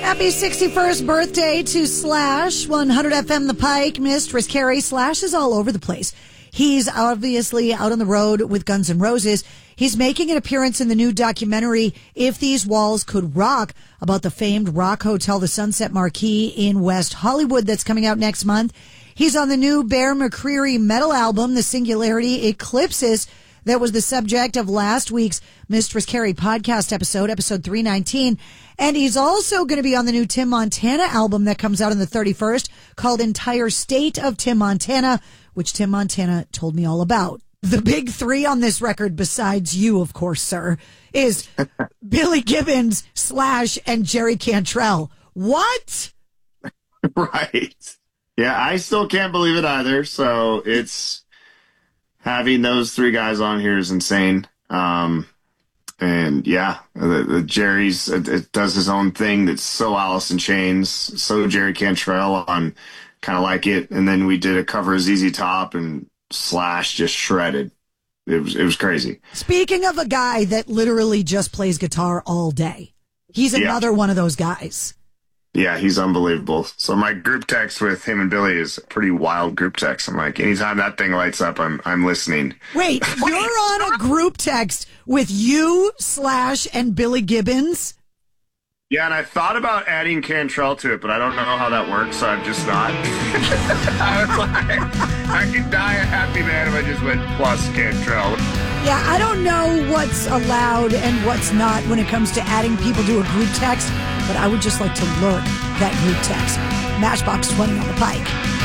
Happy 61st birthday to Slash. 100 FM The Pike, Mistress Carrie. Slash is all over the place. He's obviously out on the road with Guns N' Roses. He's making an appearance in the new documentary, If These Walls Could Rock, about the famed rock hotel, the Sunset Marquis in West Hollywood, that's coming out next month. He's on the new Bear McCreary metal album, The Singularity Eclipses, that was the subject of last week's Mistress Carrie podcast episode 319. And he's also going to be on the new Tim Montana album that comes out on the 31st called Entire State of Tim Montana, which Tim Montana told me all about. The big three on this record, besides you, of course, sir, is Billy Gibbons, Slash, and Jerry Cantrell. What? Right. Yeah, I still can't believe it either. So it's having those three guys on here is insane. And yeah, the Jerry's it does his own thing that's so Alice in Chains, so Jerry Cantrell on Kind of Like It, and then we did a cover of ZZ Top, and Slash just shredded. It was crazy. Speaking of a guy that literally just plays guitar all day, he's another one of those guys. Yeah, he's unbelievable. So my group text with him and Billy is a pretty wild group text. I'm like, anytime that thing lights up, I'm listening. Wait, you're on a group text with you, Slash, and Billy Gibbons? Yeah, and I thought about adding Cantrell to it, but I don't know how that works, so I'm just not. I was like, I could die a happy man if I just went plus Cantrell. Yeah, I don't know what's allowed and what's not when it comes to adding people to a group text, but I would just like to lurk that group text. Matchbox 20 on the Pike.